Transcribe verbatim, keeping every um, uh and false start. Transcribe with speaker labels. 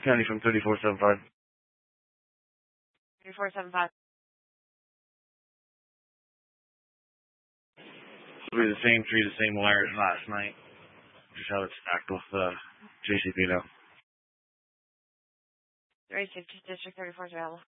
Speaker 1: County from thirty-four seventy-five.
Speaker 2: thirty-four seventy-five.
Speaker 1: It'll be the same tree, the same wires last night. Just how it's stacked with uh, J C P now.
Speaker 2: Race District thirty-four is available.